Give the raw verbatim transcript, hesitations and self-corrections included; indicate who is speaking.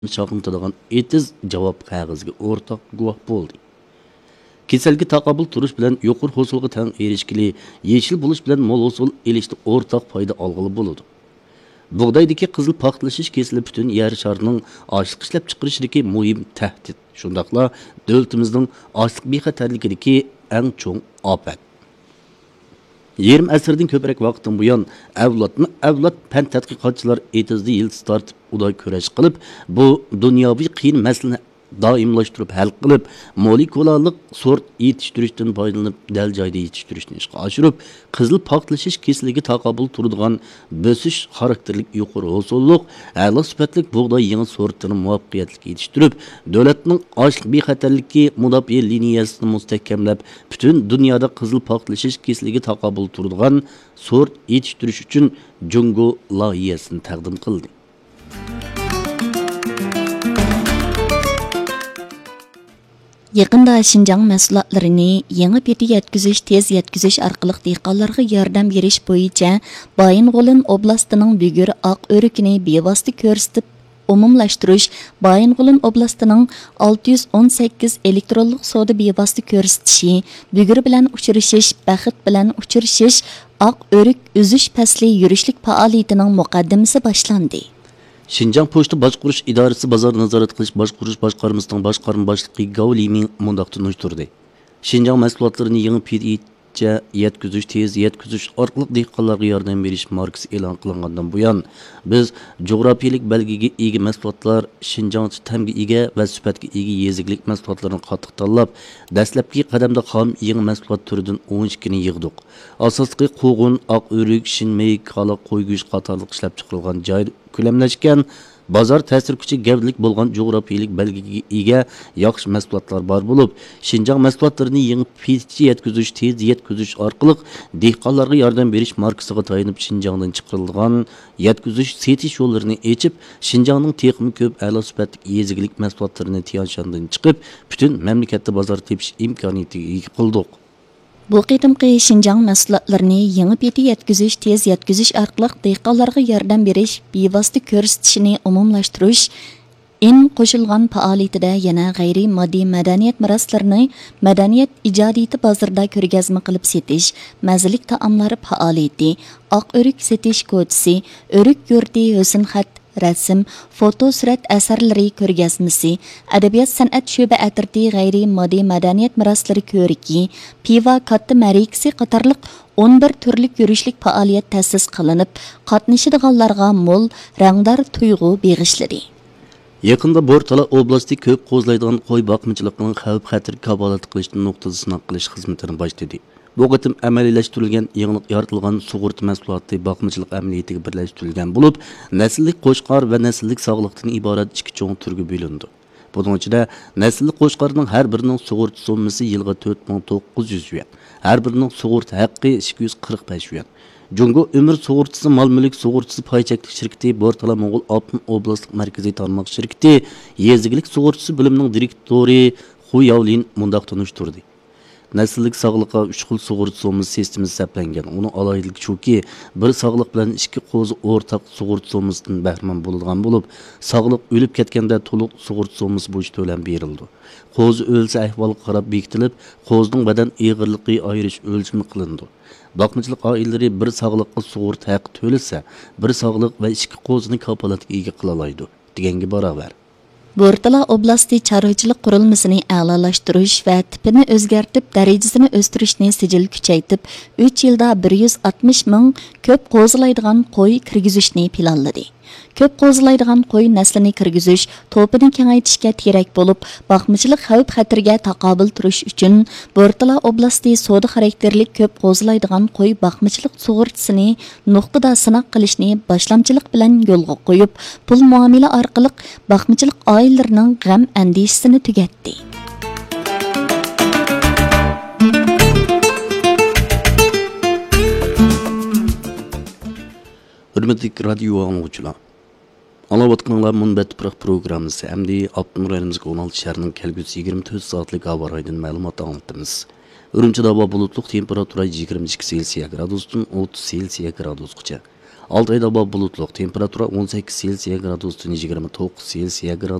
Speaker 1: chaqimtadigan etiz javob qog'oziga o'rtoq guvoh bo'ldi. Kasalga taqobil turish bilan yuqori hosilga tang erishgili, yeshil bo'lish bilan mo'l hosil elishda o'rtoq foyda olg'ili bo'ladi. Bug'doydagi qizil paxtlashish kesili butun yer sharining ochliq ishlab chiqarishidagi muhim tahdid. Shundaqla davlatimizning ochliq bexatarligidagi eng cho'ng ofat. Yarim asrdan ko'proq vaqtdan buyon avlodni avlod fan tadqiqotchilar etizda yildiz tortib uday kurash qilib, bu dunyoviy qiyin masalani doimlashtirib hal qilib, molekulalik sort yetishtirishdan foydalanib, dal joyda yetishtirishni ishga oshirib, qizil paxtlashish kesiliga taqobil turadigan bosish xarakterlik yuqori hosillik, a'lo sifatli bug'doy yangi sortini muvaffaqiyatli yetishtirib, davlatning ochliq bexatarligi mudofaa liniyasini mustahkamlab, butun dunyoda qizil paxtlashish kesiliga taqobil turadigan sort yetishtirish uchun Jungo loyihasini taqdim qildi.
Speaker 2: Yaqında Şinjan mahsulotlarini yangi peti yetkizish, tez yetkizish orqali dehqonlarga yordam berish bo'yicha Baying'olin oblastining Bugur oq o'rikini bevosita ko'rsatib umumlashtirish, Baying'olin oblastining olti yuz o'n sakkiz elektronlik savdo bevosita ko'rsatishi, Bugur bilan uchrashish, Baxit bilan uchrashish, oq o'rik uzish fasli yurishlik faoliyatining muqaddimasi boshlandi.
Speaker 1: Şinjan Poçta Başquruş İdaresi Bazar Nazaret Qilish Başquruş Başqarmasining boshqarma boshlig'i Gao Limin mundaq tunishtirdi. Şinjan mahsulotlarini yangi pidiycha yetkizish, tez yetkizish orqali dehqonlarga yordam berish markasi e'lon qilingandan buyon biz jo'grafiyalik belgiga ega mahsulotlar, Şinjan tamga ega va sifatga ega yeziklik mahsulotlarini qattiq tanlab, dastlabki qadamda xom yangi mahsulot turidan o'n ikki ni yig'dik. Asosli qo'g'un, oq o'rik, shinmey, qala, qo'y go'sht qatorliq ishlab chiqarilgan joy ko'lamlashgan bozor ta'sir kuchi gavdalik bo'lgan jo'grafiyalik belgiga ega yaxshi mahsulotlar bor bo'lib, Şinjan mahsulotlarini yangi pidiycha yetkizish, tez yetkizish orqali dehqonlarga yordam berish markasiga tayanib Şinjandan chiqarilgan yetkizish setish yo'llarini ochib, Şinjanning texnik ko'p a'lo sifatli yeziglik mahsulotlarini Tianshandan chiqib, butun mamlakatda bozor tepish imkoniyatiga ega qildik.
Speaker 2: Bu qitimqi Şinjan mahsulotlarini yangi peti yetkizish, tez yetkizish orqali dehqonlarga yordam berish, bevosita ko'rsatishni umumlashtirish in qo'shilgan faoliyatida yana g'ayriy moddiy madaniyat meroslarini madaniyat ijodiyati bozorda ko'rgazma qilib setish, mazalik taomlar faoliyati, oq o'rik setish ko'chisi, o'rik yurti husn xat rasm, foto surat asarlari ko'rgazmasi, adabiyot san'at sho'ba atirti g'ayriy moddiy madaniyat meroslari ko'riki, piva katta marikasi qatorliq o'n bir turlik yurishlik faoliyat ta'sis qilinib, qatnashadiganlarga mo'l rangdor tuyg'u beg'ishladi.
Speaker 1: Yaqında Bortala oblasti ko'p qo'zlaydigan qo'y boqimchiligining xavf xatar kabolat qilishni nuqtai sinab qilish xizmatini boshladi. Bu qatim amaliyalashtirilgan yangi yaratilgan sug'urta mahsuloti boqimchilik amaliyatiga birlashtirilgan bo'lib, nasllik qo'shqor va nasllik sog'liqdan iborat ikki cho'ng turga bo'lindi. Bunun ichida nasllik qo'shqorning har birining sug'urta summasi yilga to'rt ming to'qqiz yuz yuan, har birining sug'urta haqqi ikki yuz qirq besh yuan. Jungo Ömür Sug'urtasi Mal Mulk Sug'urtasi paychaklik shirkati Bortala Mo'g'ul Altın oblastlik markaziy tarmoq shirkati Yeziglik Sug'urtasi bo'limining direktori Xu Yaolin mundaq tunishtirdi. Nasllik sog'liqqa uch xil sug'urta summasi sistemasi hisoblangan. Uning alohidaligi shuki, bir sog'liq bilan ikki qo'zi o'rtaq sug'urta summasidan bahramand bo'ladigan bo'lib, sog'liq o'lib ketganda to'liq sug'urta summasi bo'yicha to'lam berildi. Qo'zi o'lsa ahvolga qarab bekitilib, qo'zining badan og'irligi ayirish o'lchami qilindi. Bakmacılık aileleri bir sağlıklı sug'urta haqqi to'lasa, bir sog'liq va ikki qo'zini kapolatga ega qilalaydi deganga barobar.
Speaker 2: Bortala oblasti chorvachilik qurilmasini a'lolashtirish va tipini o'zgartib, darajasini o'stirishni sijil kuchaytib, uch yilda bir yuz oltmish ming ko'p qo'zilaydigan qo'y kirgizishni planladi. Ko'p qo'zilaydigan qo'y naslini kirgizish, to'pini kengaytirishga kerak bo'lib, boqmachilik xavf xatarga taqobil turish uchun Bortala oblasti savdo xarakterlik ko'p qo'zilaydigan qo'y boqmachilik sug'urtasini nuqtada sinaq qilishni boshlamchilik bilan yo'lga qo'yib, pul muomala orqali boqmachilik oilalarining g'am andishisini tugatdi.
Speaker 1: Hürmetli radyo anlıqçılar. Anlavatqanlar Munbat Pıraq programmasi hamda Altın rayonimizga o'n olti shaharning kelgusi yigirma to'rt soatlik havo rayonidan ma'lumot anlatamiz. Urumchida havo bulutli, temperatura yigirma ikki Selsiya gradusdan o'ttiz Selsiya gradusgacha. olti oyda bulutluq, temperatura o'n sakkiz Selsiya gradusdan yigirma to'qqiz Selsiya